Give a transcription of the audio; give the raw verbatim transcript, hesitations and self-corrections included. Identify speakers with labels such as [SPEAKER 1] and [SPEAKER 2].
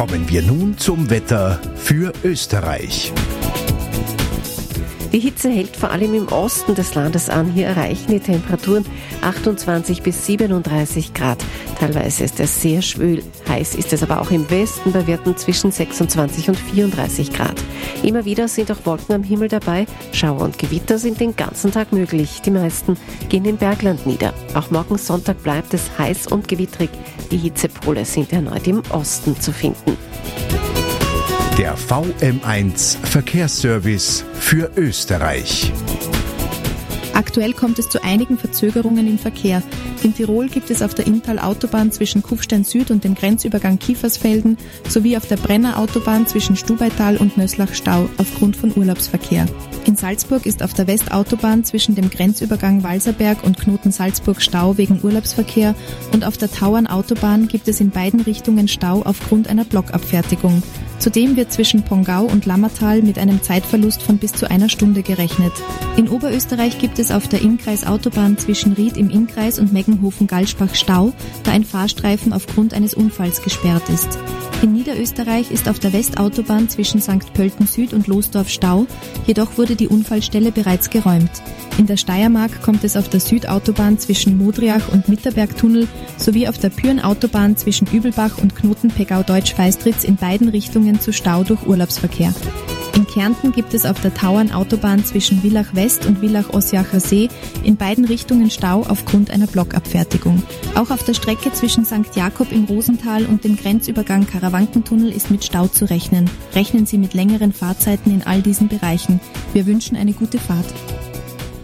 [SPEAKER 1] Kommen wir nun zum Wetter für Österreich.
[SPEAKER 2] Die Hitze hält vor allem im Osten des Landes an. Hier erreichen die Temperaturen achtundzwanzig bis siebenunddreißig Grad. Teilweise ist es sehr schwül. Heiß ist es aber auch im Westen bei Werten zwischen sechsundzwanzig und vierunddreißig Grad. Immer wieder sind auch Wolken am Himmel dabei. Schauer und Gewitter sind den ganzen Tag möglich. Die meisten gehen im Bergland nieder. Auch morgen Sonntag bleibt es heiß und gewittrig. Die Hitzepole sind erneut im Osten zu finden.
[SPEAKER 1] Der V M eins Verkehrsservice für Österreich.
[SPEAKER 3] Aktuell kommt es zu einigen Verzögerungen im Verkehr. In Tirol gibt es auf der Inntal-Autobahn zwischen Kufstein Süd und dem Grenzübergang Kiefersfelden sowie auf der Brenner-Autobahn zwischen Stubaital und Nöslach Stau aufgrund von Urlaubsverkehr. In Salzburg ist auf der Westautobahn zwischen dem Grenzübergang Walserberg und Knoten Salzburg Stau wegen Urlaubsverkehr und auf der Tauern-Autobahn gibt es in beiden Richtungen Stau aufgrund einer Blockabfertigung. Zudem wird zwischen Pongau und Lammertal mit einem Zeitverlust von bis zu einer Stunde gerechnet. In Oberösterreich gibt es auf der Innkreisautobahn zwischen Ried im Innkreis und Meggenhofen-Galspach Stau, da ein Fahrstreifen aufgrund eines Unfalls gesperrt ist. In Niederösterreich ist auf der Westautobahn zwischen Sankt Pölten Süd und Losdorf Stau, jedoch wurde die Unfallstelle bereits geräumt. In der Steiermark kommt es auf der Südautobahn zwischen Modriach und Mitterbergtunnel sowie auf der Pürenautobahn zwischen Übelbach und Knoten-Pegau-Deutsch-Feistritz in beiden Richtungen zu Stau durch Urlaubsverkehr. In Kärnten gibt es auf der Tauernautobahn zwischen Villach West und Villach-Ossiacher See in beiden Richtungen Stau aufgrund einer Blockabfertigung. Auch auf der Strecke zwischen Sankt Jakob im Rosental und dem Grenzübergang Karawankentunnel ist mit Stau zu rechnen. Rechnen Sie mit längeren Fahrzeiten in all diesen Bereichen. Wir wünschen eine gute Fahrt.